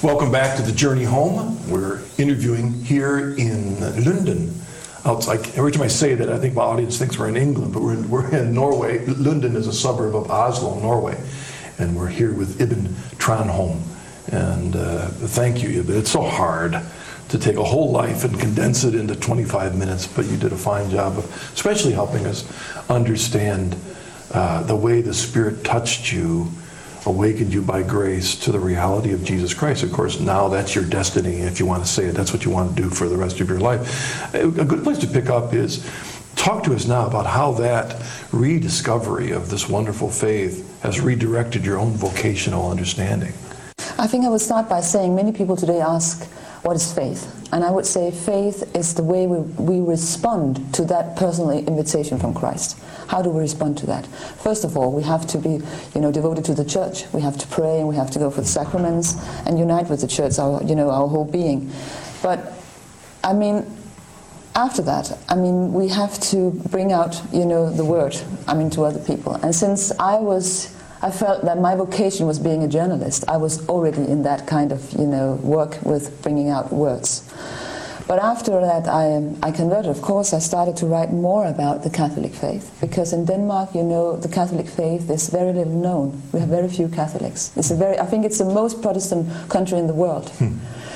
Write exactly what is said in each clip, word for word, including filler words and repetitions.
Welcome back to the Journey Home. We're interviewing here in London. Outside, every time I say that, I think my audience thinks we're in England, but we're in, we're in Norway. London is a suburb of Oslo, Norway. And we're here with Ibn Tranholm. And uh, thank you, Ibn. It's so hard to take a whole life and condense it into twenty-five minutes, but you did a fine job of especially helping us understand uh, the way the Spirit touched you, awakened you by grace to the reality of Jesus Christ. Of course, now that's your destiny, if you want to say it. That's what you want to do for the rest of your life. A good place to pick up is, talk to us now about how that rediscovery of this wonderful faith has redirected your own vocational understanding. I think I would start by saying many people today ask, what is faith? And I would say faith is the way we, we respond to that personal invitation from Christ. How do we respond to that? First of all, we have to be, you know, devoted to the church. We have to pray, and we have to go for the sacraments and unite with the church, our, you know, our whole being. But, I mean, after that, I mean, we have to bring out, you know, the word, I mean, to other people. And since I was, I felt that my vocation was being a journalist, I was already in that kind of, you know, work with bringing out words. But after that, I, I converted. Of course, I started to write more about the Catholic faith, because in Denmark, you know, the Catholic faith is very little known. We have very few Catholics. It's a very, I think it's the most Protestant country in the world. Hmm.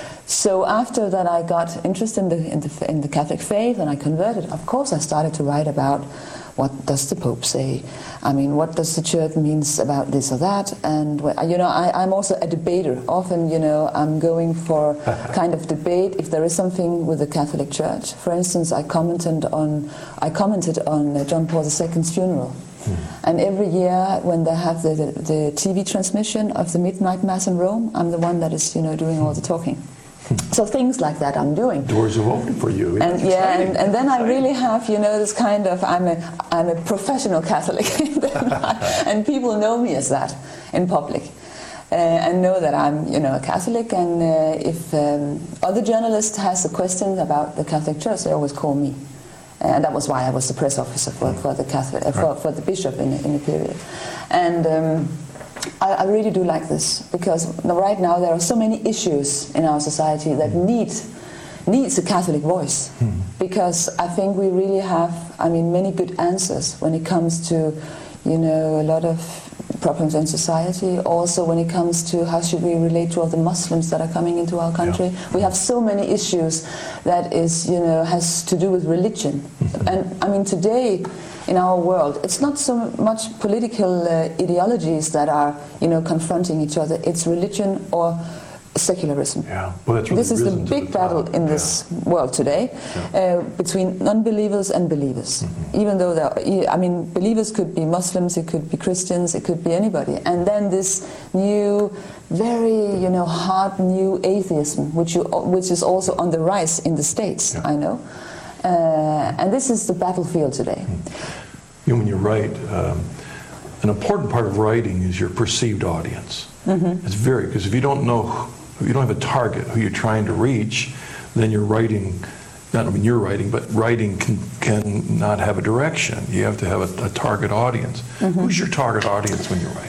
So after that, I got interested in the, in the in the Catholic faith, and I converted. Of course, I started to write about what does the Pope say. I mean, what does the Church means about this or that? And you know, I, I'm also a debater. Often, you know, I'm going for kind of debate if there is something with the Catholic Church. For instance, I commented on I commented on John Paul the Second's funeral. Hmm. And every year when they have the, the the T V transmission of the midnight mass in Rome, I'm the one that is, you know, doing all the talking. So things like that I'm doing. Doors are open for you. And yeah, and, and then I really have, you know, this kind of, I'm a, I'm a professional Catholic, and people know me as that in public, uh, and know that I'm, you know, a Catholic. And uh, if um, other journalists has a question about the Catholic Church, they always call me, and that was why I was the press officer for, for the Catholic, uh, for, for the bishop in in the period, and. Um, I, I really do like this, because right now there are so many issues in our society that need needs a Catholic voice, hmm. because I think we really have, I mean, many good answers when it comes to, you know, a lot of problems in society. Also when it comes to how should we relate to all the Muslims that are coming into our country. Yeah. We have so many issues that is, you know, has to do with religion. Mm-hmm. And I mean, today in our world, it's not so much political uh, ideologies that are, you know, confronting each other. It's religion or secularism. Yeah. Well, that's really this is the big the battle in this yeah. world today, yeah. uh, between non-believers and believers. Mm-hmm. Even though they're, I mean, believers could be Muslims, it could be Christians, it could be anybody. And then this new, very, you know, hard new atheism, which you, which is also on the rise in the States. Yeah. I know. Uh, and this is the battlefield today. You know, when you write, um, an important part of writing is your perceived audience. Mm-hmm. It's very, because if you don't know, if you don't have a target who you're trying to reach, then you're writing, not when you're writing, but writing can, can not have a direction. You have to have a, a target audience. Mm-hmm. Who's your target audience when you write?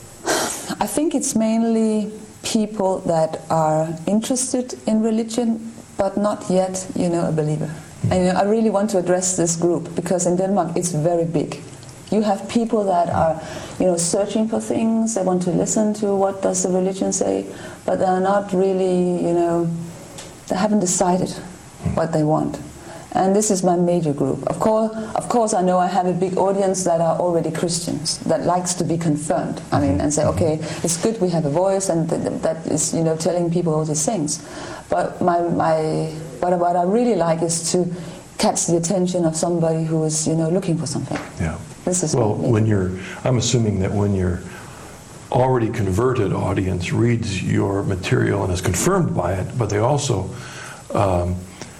I think it's mainly people that are interested in religion, but not yet, you know, a believer. And you know, I really want to address this group, because in Denmark it's very big. You have people that are, you know, searching for things. They want to listen to what does the religion say, but they're not really, you know, they haven't decided what they want. And this is my major group. Of course, of course, I know I have a big audience that are already Christians, that likes to be confirmed. I mean, and say, okay, it's good we have a voice, and th that is, you know, telling people all these things. But my my, but what I really like is to catch the attention of somebody who is, you know, looking for something. Yeah. This is well, when you're, I'm assuming that when your already converted audience reads your material and is confirmed by it, but they also um,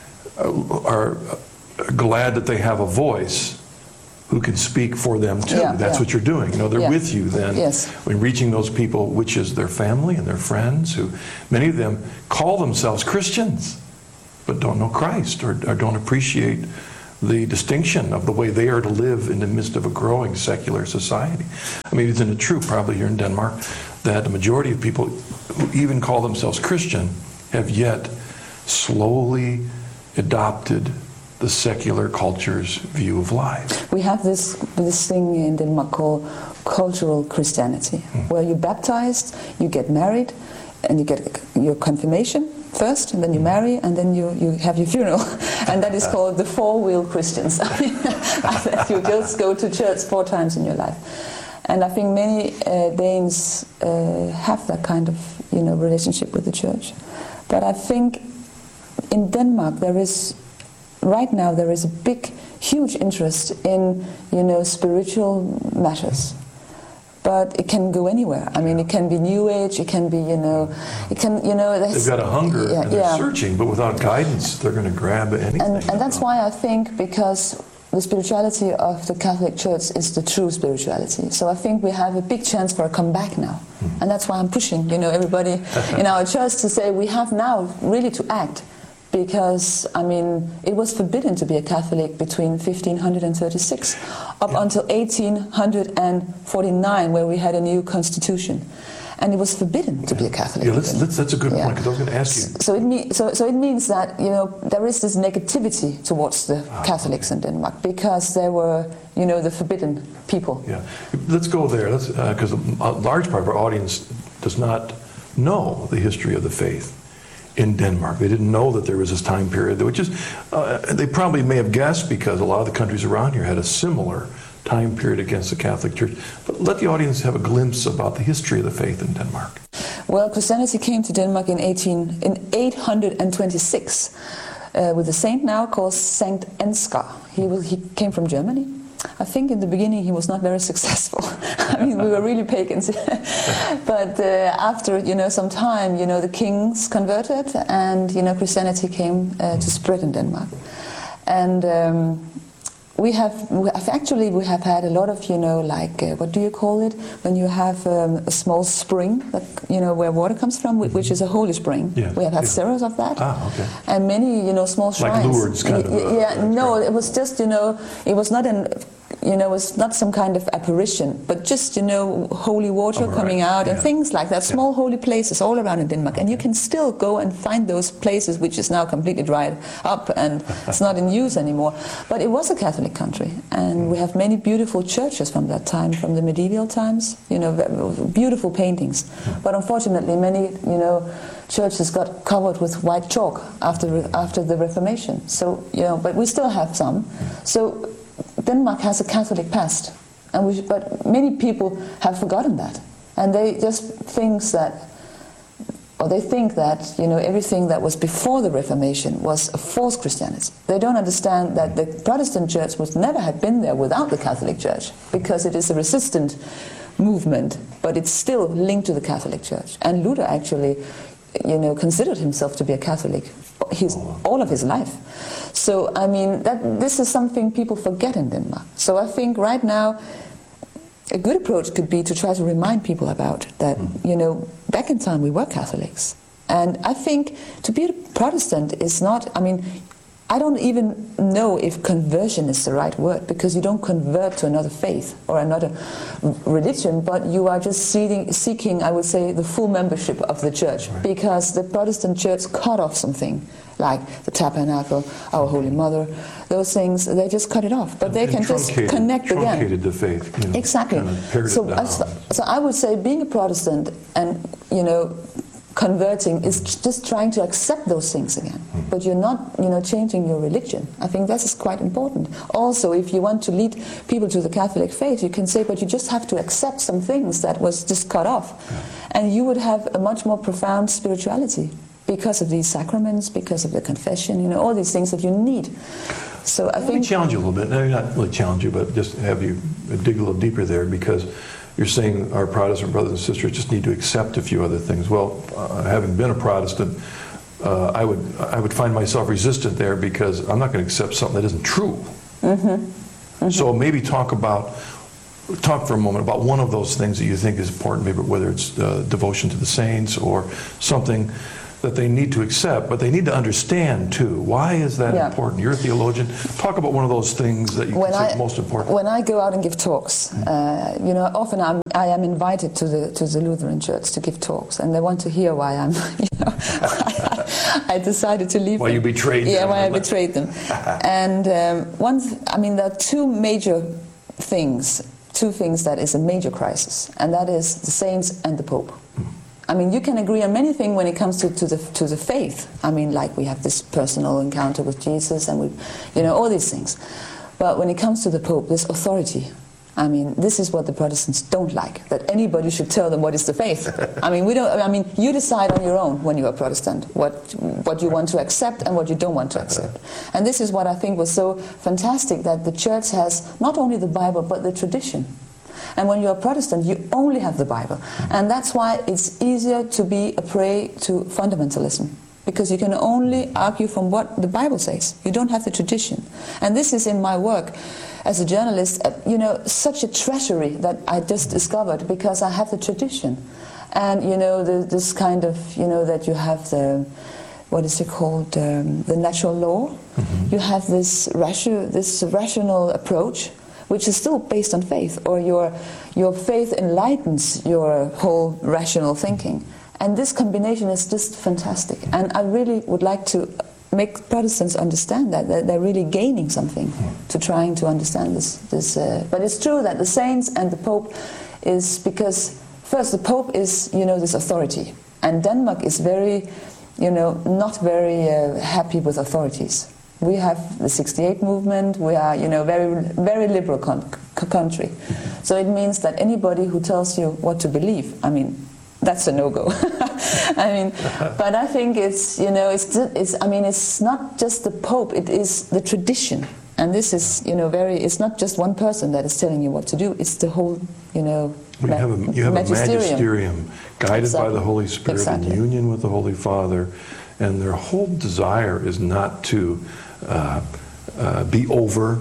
are glad that they have a voice who can speak for them too. Yeah, That's yeah. what you're doing. You know, they're yeah. with you then yes. when reaching those people, which is their family and their friends, who many of them call themselves Christians, but don't know Christ, or, or don't appreciate the distinction of the way they are to live in the midst of a growing secular society. I mean, isn't it true, probably here in Denmark, that the majority of people who even call themselves Christian have yet slowly adopted the secular culture's view of life. We have this this thing in Denmark called cultural Christianity, mm. where you're baptized, you get married, and you get your confirmation first, and then you marry, and then you, you have your funeral. And that is called the four-wheel Christians. You just go to church four times in your life. And I think many uh, Danes uh, have that kind of, you know, relationship with the church. But I think in Denmark there is, right now there is a big, huge interest in, you know, spiritual matters. But it can go anywhere. I mean, it can be New Age. It can be, you know, it can, you know. They've got a hunger yeah, and they're yeah. searching, but without guidance, they're going to grab anything. And, and that's why I think, because the spirituality of the Catholic Church is the true spirituality. So I think we have a big chance for a comeback now. Mm-hmm. And that's why I'm pushing, you know, everybody in our church to say we have now really to act. Because, I mean, it was forbidden to be a Catholic between fifteen thirty-six up yeah. until eighteen forty-nine, where we had a new constitution. And it was forbidden to be a Catholic. Yeah, let's, let's, that's a good yeah. point, because I was going to ask you. So it, mean, so, so it means that, you know, there is this negativity towards the ah, Catholics okay. in Denmark, because they were, you know, the forbidden people. Yeah, let's go there, because uh, a large part of our audience does not know the history of the faith in Denmark. They didn't know that there was this time period, which is, uh, they probably may have guessed, because a lot of the countries around here had a similar time period against the Catholic Church. But let the audience have a glimpse about the history of the faith in Denmark. Well, Christianity came to Denmark in, eighteen, in eight hundred twenty-six uh, with a saint now called Saint Ansgar. He, was, he came from Germany. I think in the beginning he was not very successful. I mean, we were really pagans. But uh, after, you know, some time, you know, the kings converted, and, you know, Christianity came uh, to spread in Denmark. And um, we have, we have, actually, we have had a lot of, you know, like, uh, what do you call it? When you have um, a small spring, that, you know, where water comes from, which is a holy spring. Yeah, we have had yeah. several of that. Ah, okay. And many, you know, small shrines. Like Lourdes, kind of. Uh, yeah, no, it was just, you know, it was not an... You know, it's not some kind of apparition, but just, you know, holy water oh, coming right. out yeah. and things like that. Small yeah. holy places all around in Denmark. And you can still go and find those places, which is now completely dried up and it's not in use anymore. But it was a Catholic country. And we have many beautiful churches from that time, from the medieval times, you know, beautiful paintings. But unfortunately, many, you know, churches got covered with white chalk after, after the Reformation. So, you know, but we still have some. So Denmark has a Catholic past, and we, but many people have forgotten that, and they just think that, or they think that, you know, everything that was before the Reformation was a false Christianity. They don't understand that the Protestant Church would never have been there without the Catholic Church, because it is a resistant movement, but it's still linked to the Catholic Church. And Luther actually, you know, considered himself to be a Catholic his, all of his life. So, I mean, that this is something people forget in Denmark. So I think right now a good approach could be to try to remind people about that, you know, back in time we were Catholics. And I think to be a Protestant is not, I mean, I don't even know if conversion is the right word, because you don't convert to another faith or another religion, but you are just seeking, seeking, I would say, the full membership of the church, right. Because the Protestant church cut off something, like the tabernacle, our Holy Mother, those things, they just cut it off. But and, they and can just connect again. Truncated the faith. You know, exactly. Kind of so, it so, so I would say being a Protestant and, you know, converting is just trying to accept those things again, mm-hmm. but you're not, you know, changing your religion. I think that is quite important. Also, if you want to lead people to the Catholic faith, you can say, but you just have to accept some things that was just cut off, yeah. and you would have a much more profound spirituality because of these sacraments, because of the confession, you know, all these things that you need. So I Let think me challenge you a little bit. No, not really challenge you, but just have you dig a little deeper there, because you're saying our Protestant brothers and sisters just need to accept a few other things. Well, uh, having been a Protestant, uh, I would I would find myself resistant there, because I'm not going to accept something that isn't true. Mm-hmm. Mm-hmm. So maybe talk about talk for a moment about one of those things that you think is important, maybe whether it's uh, devotion to the saints or something that they need to accept, but they need to understand too. Why is that Yeah. important? You're a theologian. Talk about one of those things that you When consider I, most important. when I go out and give talks, uh, you know, often I'm, I am invited to the to the Lutheran Church to give talks, and they want to hear why I'm, you know, why I, I decided to leave. Why them. you betrayed yeah, them. why I betrayed them. And um, one, th- I mean, there are two major things, two things that is a major crisis, and that is the saints and the Pope. I mean, you can agree on many things when it comes to, to the to the faith. I mean, like we have this personal encounter with Jesus, and we, you know, all these things. But when it comes to the Pope, this authority. I mean, this is what the Protestants don't like, that anybody should tell them what is the faith. I mean, we don't. I mean, you decide on your own when you are Protestant what what you want to accept and what you don't want to accept. And this is what I think was so fantastic, that the Church has not only the Bible but the tradition. And when you're a Protestant, you only have the Bible. And that's why it's easier to be a prey to fundamentalism. Because you can only argue from what the Bible says. You don't have the tradition. And this is in my work as a journalist, uh, you know, such a treasury that I just discovered, because I have the tradition. And, you know, the, this kind of, you know, that you have the, what is it called, um, the natural law. Mm-hmm. You have this, ratio, this rational approach, which is still based on faith, or your, your faith enlightens your whole rational thinking. And this combination is just fantastic. And I really would like to make Protestants understand that, that they're really gaining something to trying to understand this. this uh, but it's true that the saints and the Pope is, because first the Pope is, you know, this authority. And Denmark is very, you know, not very uh, happy with authorities. We have the sixty-eight movement. We are, you know, very, very liberal con- country. So it means that anybody who tells you what to believe, I mean, that's a no-go. I mean, but I think it's, you know, it's, it's, I mean, it's not just the Pope. It is the tradition, and this is, you know, very. It's not just one person that is telling you what to do. It's the whole, you know. You have a, you have magisterium. a magisterium guided Exactly. by the Holy Spirit, Exactly. in union with the Holy Father, and their whole desire is not to uh, uh, be over,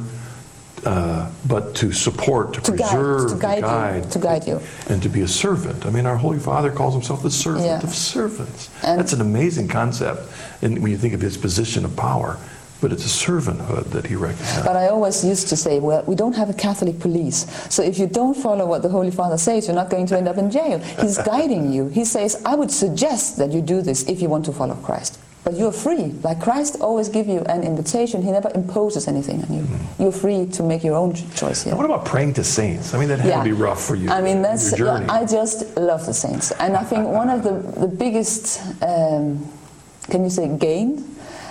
uh, but to support, to, To guide, preserve, to guide guide, you, to guide you. and to be a servant. I mean, our Holy Father calls himself the servant Yeah. of servants. And That's an amazing concept, and when you think of his position of power. But it's a servanthood that he recognizes. But I always used to say, well, we don't have a Catholic police. So if you don't follow what the Holy Father says, you're not going to end up in jail. He's guiding you. He says, I would suggest that you do this if you want to follow Christ. But you're free. Like Christ always gives you an invitation. He never imposes anything on you. Mm-hmm. You're free to make your own choice here. And what about praying to saints? I mean, that had yeah. to be rough for you. I mean, that's, your journey. I just love the saints. And I think one of the, the biggest, um, can you say, gain?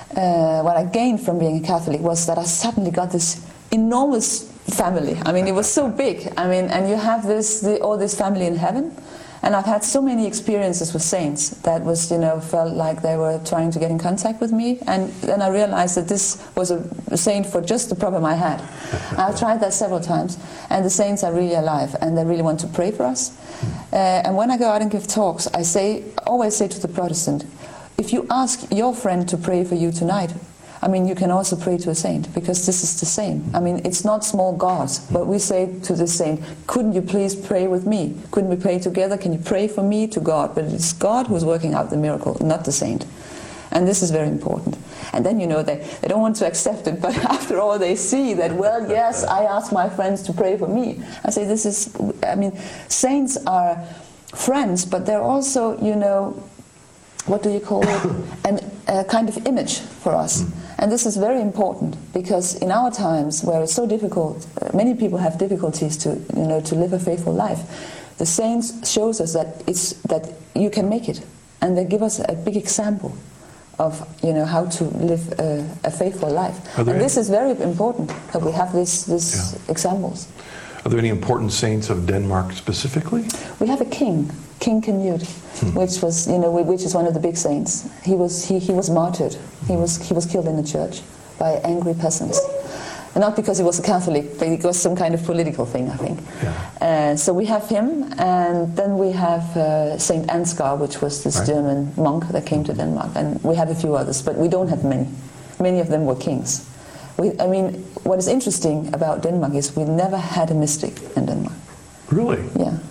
Uh, what I gained from being a Catholic was that I suddenly got this enormous family. I mean, it was so big. I mean, and you have this, the, all this family in heaven. And I've had so many experiences with saints that was, you know, felt like they were trying to get in contact with me. And then I realized that this was a, a saint for just the problem I had. I've tried that several times. And the saints are really alive, and they really want to pray for us. Uh, and when I go out and give talks, I say, always say to the Protestant, if you ask your friend to pray for you tonight, I mean, you can also pray to a saint, because this is the same. I mean, it's not small gods, but we say to the saint, couldn't you please pray with me? Couldn't we pray together? Can you pray for me to God? But it's God who's working out the miracle, not the saint. And this is very important. And then, you know, they, they don't want to accept it, but after all they see that, well, yes, I ask my friends to pray for me. I say, this is, I mean, saints are friends, but they're also, you know, what do you call it, an, a kind of image for us. And this is very important, because in our times where it's so difficult, uh, many people have difficulties to, you know, to live a faithful life. The saints shows us that it's that you can make it, and they give us a big example of, you know, how to live a, a faithful life. And this is very important that we have this this yeah. examples. Are there any important saints of Denmark specifically? We have a king. King Canute, hmm. which was, you know, which is one of the big saints. He was he, he was martyred. He was he was killed in the church by angry peasants, and not because he was a Catholic, but it was some kind of political thing, I think. Yeah. Uh, so we have him, and then we have uh, Saint Ansgar, which was this right. German monk that came to Denmark, and we have a few others, but we don't have many. Many of them were kings. We, I mean, what is interesting about Denmark is we never had a mystic in Denmark. Really? Yeah.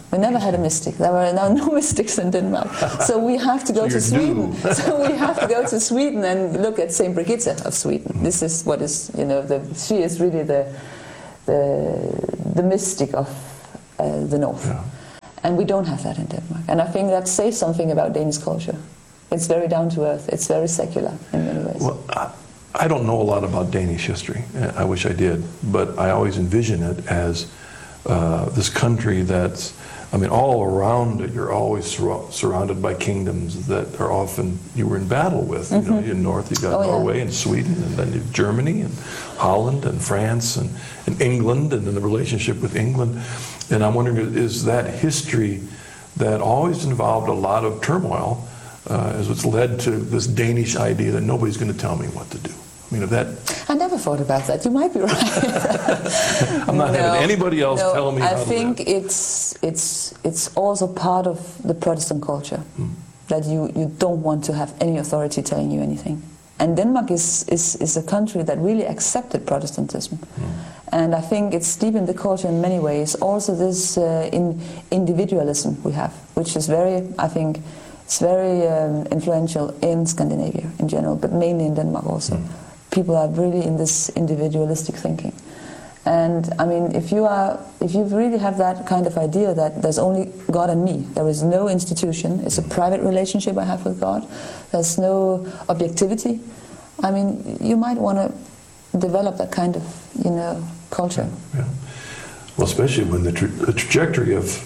We never had a mystic. There were no, no mystics in Denmark. So we have to go So to you're Sweden. due. So we have to go to Sweden and look at Saint Brigitte of Sweden. Mm-hmm. This is what is, you know, the, she is really the the, the mystic of uh, the North. Yeah. And we don't have that in Denmark. And I think that says something about Danish culture. It's very down to earth. It's very secular in many ways. Well, I, I don't know a lot about Danish history. I wish I did, but I always envision it as uh, this country that's, I mean, all around it, you're always sur surrounded by kingdoms that are often you were in battle with. Mm-hmm. You know, in North, you got oh, Norway yeah. and Sweden, and then you have Germany and Holland and France and, and England, and then the relationship with England. And I'm wondering, is that history that always involved a lot of turmoil, uh, is what's led to this Danish idea that nobody's going to tell me what to do? I mean, if that... I never thought about that. You might be right. I'm not no, having anybody else no, tell me I how think to live. it's it's it's also part of the Protestant culture mm. that you, you don't want to have any authority telling you anything. And Denmark is, is, is a country that really accepted Protestantism. Mm. And I think it's deep in the culture in many ways. Also this uh, in individualism we have, which is very, I think, it's very um, influential in Scandinavia in general, but mainly in Denmark also. Mm. People are really in this individualistic thinking. And I mean, if you are, if you really have that kind of idea that there's only God and me, there is no institution, it's a private relationship I have with God, there's no objectivity, I mean, you might want to develop that kind of, you know, culture. Yeah. Well, especially when the, tra the trajectory of,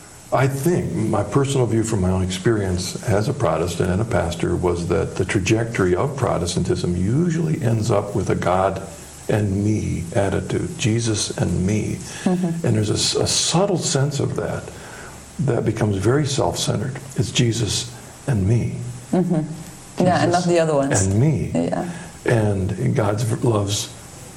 I think, my personal view from my own experience as a Protestant and a pastor was that the trajectory of Protestantism usually ends up with a God and me attitude, Jesus and me. Mm-hmm. And there's a, a subtle sense of that that becomes very self-centered. It's Jesus and me. Mm-hmm. Yeah, and not the other ones. And me. Yeah. And God loves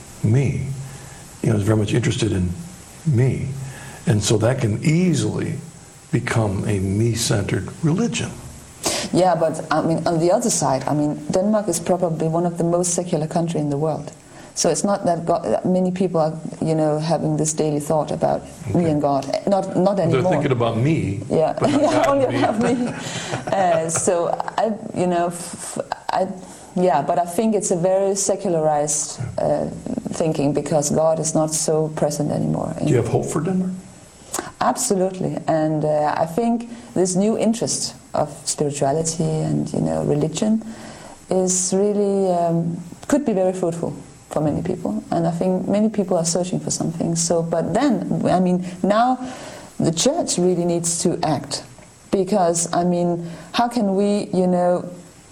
me. You know, is very much interested in me. And so that can easily become a me-centered religion. Yeah, but I mean, on the other side, I mean, Denmark is probably one of the most secular countries in the world. So it's not that, God, that many people are, you know, having this daily thought about okay. me and God. Not, not anymore. They're thinking about me. Yeah, but not yeah, only me. about me. uh, so I, you know, f I, yeah, but I think it's a very secularized uh, thinking because God is not so present anymore. Do you have hope for Denmark? Absolutely, and uh, I think this new interest of spirituality and, you know, religion is really um, could be very fruitful for many people, and I think many people are searching for something. So, but then, I mean, now the church really needs to act, because I mean, how can we, you know,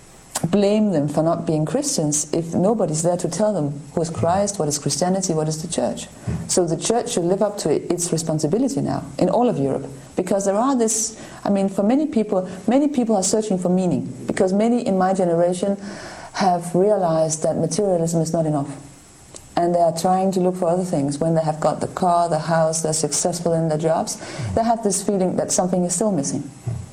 blame them for not being Christians if nobody's there to tell them who is Christ, what is Christianity, what is the church? So the church should live up to its responsibility now in all of Europe, because there are this, I mean, for many people, many people are searching for meaning, because many in my generation have realized that materialism is not enough. And they are trying to look for other things. When they have got the car, the house, they're successful in their jobs, they have this feeling that something is still missing.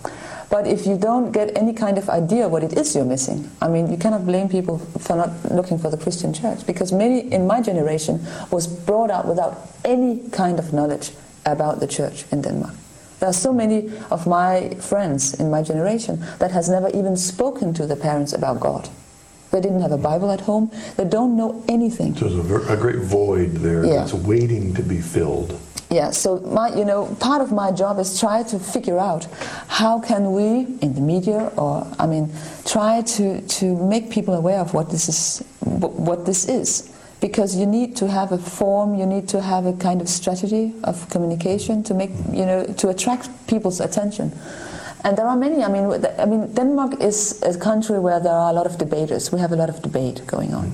But if you don't get any kind of idea what it is you're missing, I mean, you cannot blame people for not looking for the Christian church, because many in my generation was brought up without any kind of knowledge about the church in Denmark. There are so many of my friends in my generation that has never even spoken to their parents about God. They didn't have a Bible at home. They don't know anything. So there's a, ver a great void there yeah. that's waiting to be filled. Yeah, so my, you know, part of my job is try to figure out how can we, in the media, or I mean, try to to make people aware of what this is, what this is, because you need to have a form, you need to have a kind of strategy of communication to make, you know, to attract people's attention. And there are many. I mean, I mean, Denmark is a country where there are a lot of debaters. We have a lot of debate going on.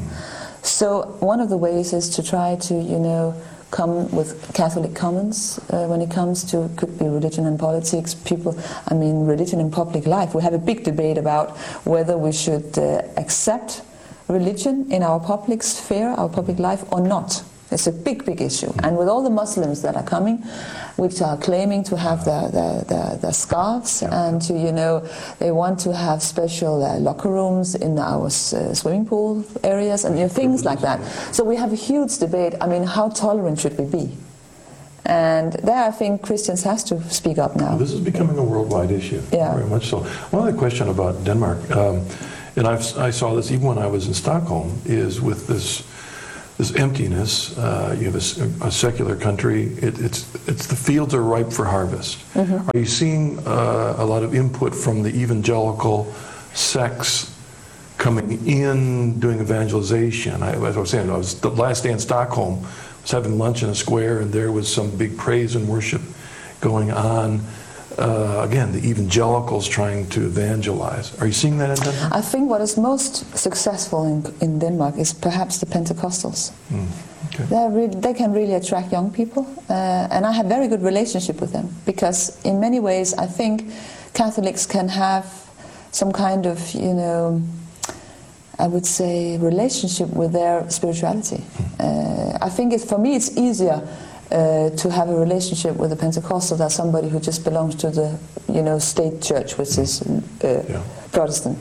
So one of the ways is to try to, you know, come with Catholic comments uh, when it comes to, could be religion and politics, people, I mean, religion in public life. We have a big debate about whether we should uh, accept religion in our public sphere, our public life, or not. It's a big, big issue. And with all the Muslims that are coming, which are claiming to have their, their, their, their scarves, yeah. and to, you know, they want to have special uh, locker rooms in our uh, swimming pool areas, and you know, things like that. So we have a huge debate. I mean, how tolerant should we be? And there I think Christians has to speak up now. This is becoming a worldwide issue, Yeah. very much so. One other question about Denmark, um, and I've, I saw this even when I was in Stockholm, is with this this emptiness. Uh, you have a, s- a secular country. It, it's it's the fields are ripe for harvest. Mm-hmm. Are you seeing uh, a lot of input from the evangelical sects coming in, doing evangelization? I, as I was saying, I was the last day in Stockholm. I was having lunch in a square, and there was some big praise and worship going on. Uh, again, the evangelicals trying to evangelize. Are you seeing that in Denmark? I think what is most successful in, in Denmark is perhaps the Pentecostals. Mm, okay. They're really, they can really attract young people, uh, and I have very good relationship with them, because in many ways I think Catholics can have some kind of, you know, I would say, relationship with their spirituality. Uh, I think it's, for me it's easier uh, to have a relationship with a Pentecostal than somebody who just belongs to the, you know, state church, which is uh, Yeah. Protestant.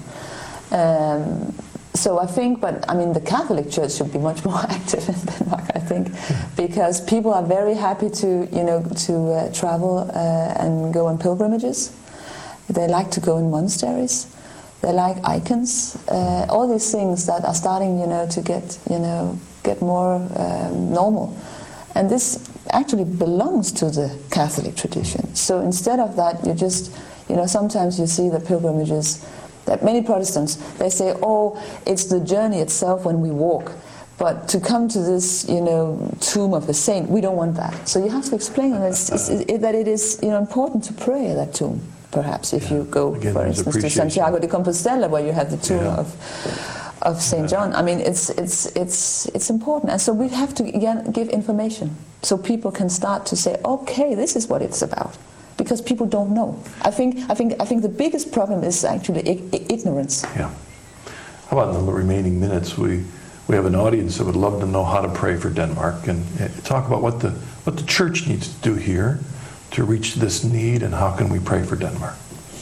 Um, so I think, but I mean, the Catholic Church should be much more active in Denmark, I think, because people are very happy to, you know, to uh, travel uh, and go on pilgrimages. They like to go in monasteries. They like icons. Uh, all these things that are starting, you know, to get, you know, get more um, normal. And this actually belongs to the Catholic tradition. So instead of that, you just, you know, sometimes you see the pilgrimages that many Protestants, they say, oh, it's the journey itself when we walk. But to come to this, you know, tomb of a saint, we don't want that. So you have to explain that it's, it's, it, that it is, you know, important to pray at that tomb. Perhaps if you go, Again, for there's instance, to appreciation. Santiago de Compostela, where you have the tomb Yeah. of of Saint John. I mean, it's it's it's it's important, and so we have to again give information so people can start to say, okay, this is what it's about, because people don't know. I think I think I think the biggest problem is actually ig- ignorance. Yeah. How about in the remaining minutes, we we have an audience that would love to know how to pray for Denmark, and uh, talk about what the what the church needs to do here to reach this need, and how can we pray for Denmark?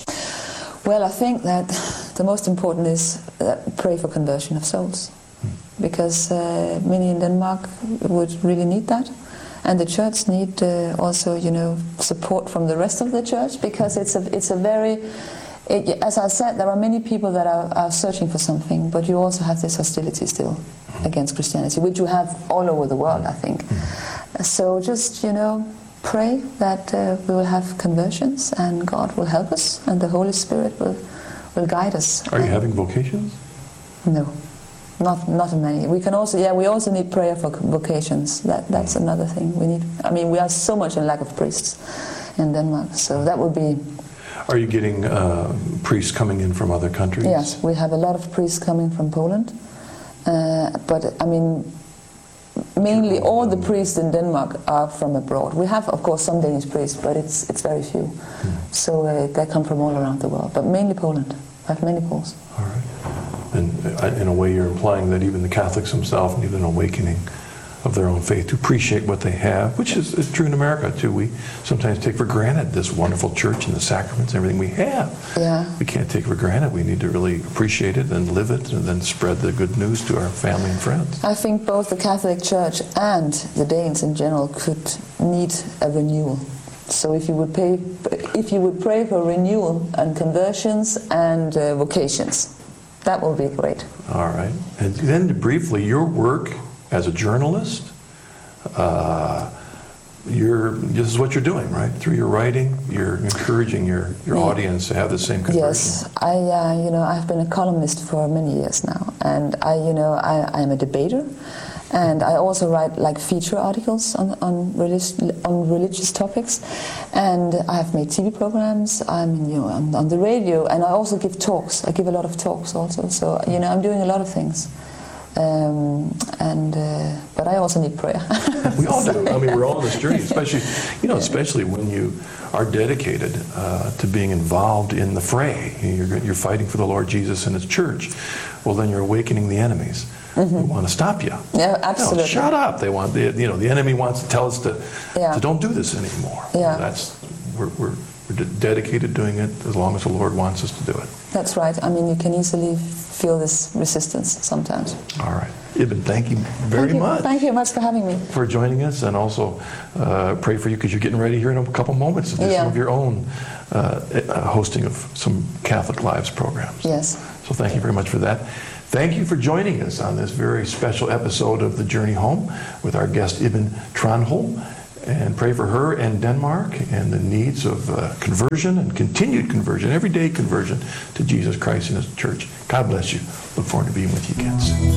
Well, I think that the most important is uh, pray for conversion of souls, because uh, many in Denmark would really need that, and the church need uh, also, you know, support from the rest of the church, because it's a it's a very, it, as I said, there are many people that are, are searching for something, but you also have this hostility still against Christianity, which you have all over the world, I think. So just, you know, pray that uh, we will have conversions, and God will help us, and the Holy Spirit will will guide us. Are you having vocations? No, not not many. We can also, yeah, we also need prayer for vocations. That that's another thing we need. I mean, we are so much in lack of priests in Denmark, so that would be. Are you getting uh, priests coming in from other countries? Yes, we have a lot of priests coming from Poland, uh, but I mean, mainly all the priests in Denmark are from abroad. We have, of course, some Danish priests, but it's it's very few. Hmm. So uh, they come from all around the world, but mainly Poland. I have many Poles. All right. And uh, in a way, you're implying that even the Catholics themselves need an awakening of their own faith to appreciate what they have, which is, is true in America too. We sometimes take for granted this wonderful church and the sacraments and everything we have. Yeah. We can't take it for granted. We need to really appreciate it and live it, and then spread the good news to our family and friends. I think both the Catholic Church and the Danes in general could need a renewal. So if you would pay, if you would pray for renewal and conversions and uh, vocations, that would be great. All right. And then briefly, your work as a journalist, uh, you're, this is what you're doing, right? Through your writing, you're encouraging your, your Yeah. audience to have the same conversion. Yes, I, uh, you know, I've been a columnist for many years now, and I, you know, I, I am a debater, and I also write like feature articles on on, religious on religious topics, and I have made T V programs. I'm, you know, on, on the radio, and I also give talks. I give a lot of talks also. So, you know, I'm doing a lot of things. Um, and uh, but I also need prayer. We all do. I mean, we're all on this journey, especially, you know, especially when you are dedicated uh, to being involved in the fray. You're, you're fighting for the Lord Jesus and His church. Well, then you're awakening the enemies who want to stop you. Yeah, absolutely. No, shut up. They want, the, you know, the enemy wants to tell us to, Yeah. to don't do this anymore. Yeah. That's we're, we're, we're dedicated doing it as long as the Lord wants us to do it. That's right. I mean, you can easily feel this resistance sometimes. All right. Ibn, thank you very Thank you. much Thank you much for having me. for joining us, and also uh, pray for you because you're getting ready here in a couple moments to do Yeah. some of your own uh, uh, hosting of some Catholic Lives programs. Yes. So thank you very much for that. Thank you for joining us on this very special episode of The Journey Home with our guest Ibn Tranholm. And pray for her and Denmark and the needs of uh, conversion and continued conversion, everyday conversion to Jesus Christ and His church. God bless you. Look forward to being with you again soon.